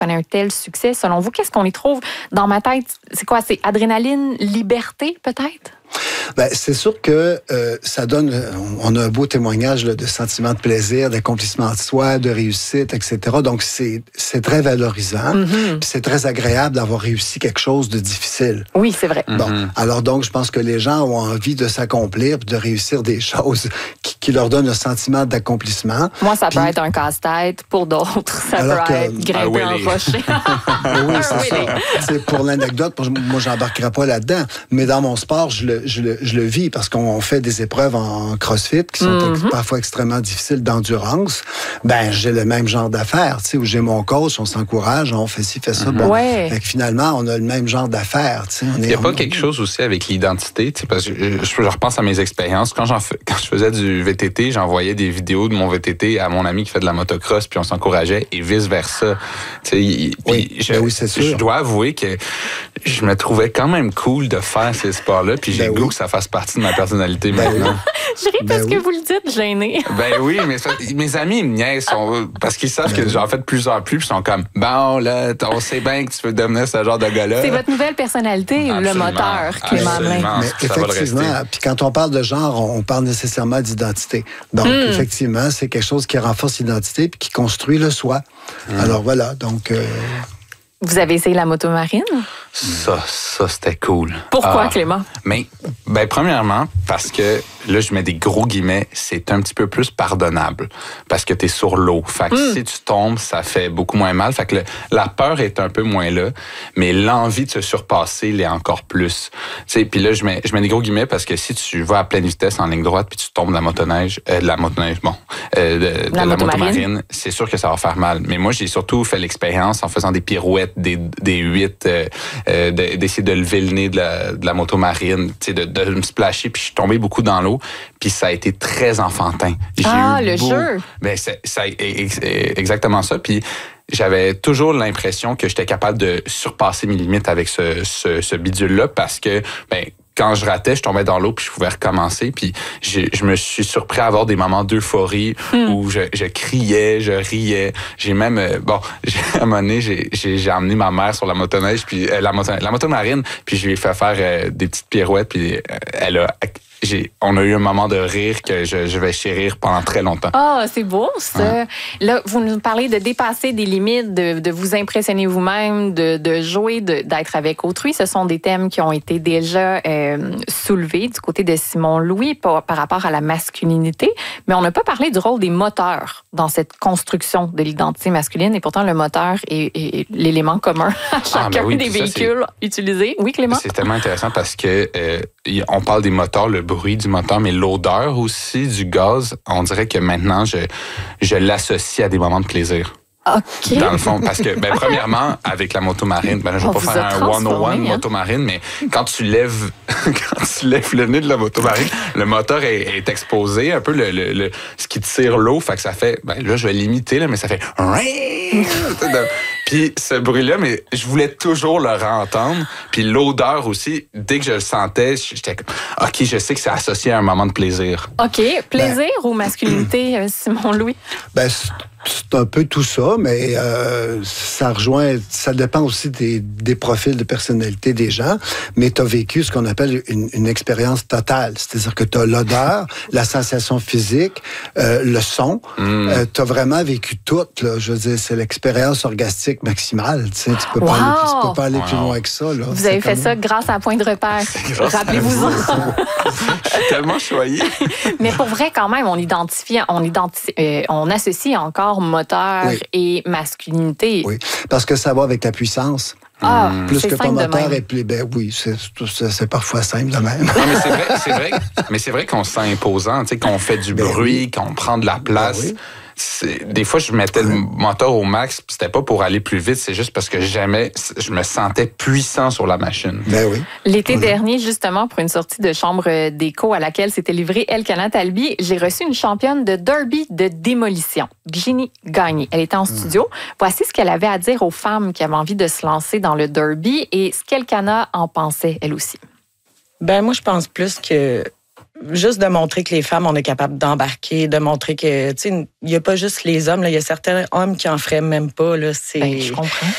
connaît un tel succès. Selon vous, qu'est-ce qu'on y trouve dans ma tête? C'est quoi? C'est adrénaline, liberté, peut-être? Ben, c'est sûr que ça donne... On a un beau témoignage là, de sentiment de plaisir, d'accomplissement de soi, de réussite, etc. Donc, c'est très valorisant. Puis c'est très agréable d'avoir réussi quelque chose de difficile. Oui, c'est vrai. Bon, alors donc, je pense que les gens ont envie de s'accomplir puis de réussir des choses qui leur donnent un sentiment d'accomplissement. Moi, ça peut être un casse-tête. Pour d'autres, ça peut être grimper un rocher. Oui, c'est ça. C'est pour l'anecdote, moi, j'embarquerai pas là-dedans. Mais dans mon sport, je le vis parce qu'on fait des épreuves en CrossFit qui sont parfois extrêmement difficiles d'endurance. Ben, j'ai le même genre d'affaires, tu sais, où j'ai mon coach, on s'encourage, on fait ci, fait ça. Bon, fait que finalement, on a le même genre d'affaires, tu sais. Il n'y a pas quelque chose aussi avec l'identité, tu sais, parce que je repense à mes expériences. Quand je faisais du VTT, j'envoyais des vidéos de mon VTT à mon ami qui fait de la motocross, puis on s'encourageait, et vice-versa. Tu sais, oui, c'est sûr. Je dois avouer que je me trouvais quand même cool de faire ces sports-là, puis j'ai le goût que ça fasse partie de ma personnalité maintenant. Je ris parce que vous le dites, gêné. Ben oui, mais mes amis ils me niaisent parce qu'ils savent que j'en fais de plus en plus, puis ils sont comme, bon, là, on sait bien que tu veux devenir ce genre de gars-là. C'est votre nouvelle personnalité, le moteur, Clément Hamelin. Mais effectivement, puis quand on parle de genre, on parle nécessairement d'identité. Donc, effectivement, c'est quelque chose qui renforce l'identité puis qui construit le soi. Alors voilà, donc... Vous avez essayé la moto marine? Ça, c'était cool. Pourquoi, Clément? Mais, premièrement, parce que, là, je mets des gros guillemets, c'est un petit peu plus pardonnable. Parce que t'es sur l'eau. Fait que si tu tombes, ça fait beaucoup moins mal. Fait que la peur est un peu moins là, mais l'envie de se surpasser l'est encore plus. Tu sais, puis là, je mets des gros guillemets parce que si tu vas à pleine vitesse en ligne droite puis tu tombes de la moto marine, c'est sûr que ça va faire mal. Mais moi, j'ai surtout fait l'expérience en faisant des pirouettes, des 8, d'essayer de lever le nez de la moto marine, de me splasher, puis je suis tombé beaucoup dans l'eau, puis ça a été très enfantin. Le jeu! Ben, exactement ça, puis j'avais toujours l'impression que j'étais capable de surpasser mes limites avec ce bidule-là, parce que, quand je ratais, je tombais dans l'eau puis je pouvais recommencer. Puis je me suis surpris à avoir des moments d'euphorie où je criais, je riais. J'ai même, à un moment donné, j'ai emmené ma mère sur la motoneige, puis la moto marine, puis je lui ai fait faire des petites pirouettes, puis on a eu un moment de rire que je vais chérir pendant très longtemps. Ah, c'est beau, ça. Là, vous nous parlez de dépasser des limites, de vous impressionner vous-même, de jouer, d'être avec autrui. Ce sont des thèmes qui ont été déjà soulevés du côté de Simon Louis par rapport à la masculinité. Mais on n'a pas parlé du rôle des moteurs dans cette construction de l'identité masculine. Et pourtant, le moteur est l'élément commun à chacun des véhicules utilisés. Oui, Clément? C'est tellement intéressant parce que on parle des moteurs, le bruit du moteur, mais l'odeur aussi du gaz, on dirait que maintenant, je l'associe à des moments de plaisir. OK. Dans le fond, parce que, premièrement, avec la moto marine, je vais pas faire un 101 moto marine, mais quand tu lèves le nez de la moto marine, le moteur est exposé, un peu ce qui tire l'eau, fait que ça fait, là, je vais l'imiter, là, mais ça fait puis ce bruit-là, mais je voulais toujours le entendre. Puis l'odeur aussi, dès que je le sentais, j'étais comme, OK, je sais que c'est associé à un moment de plaisir. OK. Plaisir ou masculinité, Simon Louis? C'est un peu tout ça, mais ça dépend aussi des profils de personnalité des gens, mais tu as vécu ce qu'on appelle une expérience totale, c'est-à-dire que tu as l'odeur, la sensation physique, le son, tu as vraiment vécu tout, là. Je veux dire, c'est l'expérience orgastique maximale, tu sais, tu peux pas aller plus loin que ça, là. Vous avez fait ça grâce à Point de repère. Rappelez-vous-en. Je suis tellement choyé. Mais pour vrai, quand même, on associe encore moteur et masculinité. Oui, parce que ça va avec la puissance. Plus que ton moteur est plus... oui, c'est parfois simple de même. Non, mais c'est vrai qu'on se sent imposant, tu sais, qu'on fait du bruit, qu'on prend de la place. Des fois, je mettais le moteur au max, puis c'était pas pour aller plus vite, c'est juste parce que je me sentais puissant sur la machine. L'été dernier, justement, pour une sortie de chambre d'écho à laquelle s'était livrée Elkana Talbi, j'ai reçu une championne de derby de démolition, Ginny Gagné. Elle était en studio. Voici ce qu'elle avait à dire aux femmes qui avaient envie de se lancer dans le derby et ce qu'Elkana en pensait, elle aussi. Moi, je pense plus que juste de montrer que les femmes, on est capable d'embarquer, de montrer que, tu sais, il n'y a pas juste les hommes, là, il y a certains hommes qui en feraient même pas, là, je comprends.